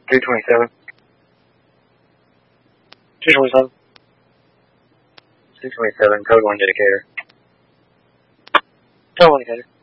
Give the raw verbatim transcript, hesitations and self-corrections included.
three twenty-seven. two twenty-seven. six twenty-seven, code one indicator. Code one indicator.